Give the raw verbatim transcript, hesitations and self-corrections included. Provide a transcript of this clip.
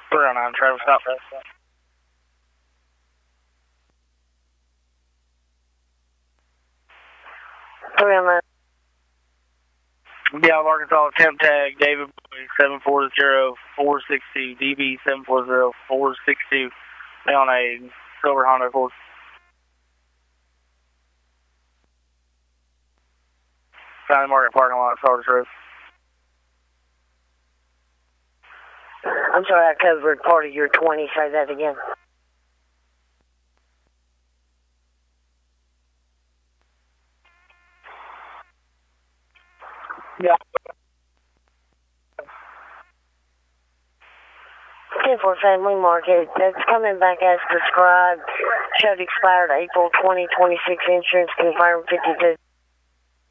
three oh nine, Travis, stop. three oh nine. Yeah, Arkansas, temp tag, David seven four zero four six two, D B seven four zero four six two, on a silver Honda Accord. Valley Market parking lot, Sardis Road. I'm sorry, I covered part of your twenty. Say that again. Yeah. ten four Family Market. That's coming back as prescribed. Showed expired April twenty twenty-six. Insurance confirmed fifty-two.